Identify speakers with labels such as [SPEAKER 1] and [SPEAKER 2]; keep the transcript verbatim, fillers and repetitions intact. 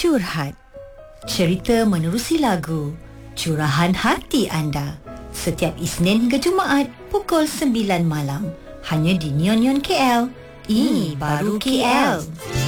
[SPEAKER 1] Curhat. Cerita menerusi lagu, curahan hati anda. Setiap Isnin hingga Jumaat pukul sembilan malam. Hanya di Neon Neon K L. Ini baru K L.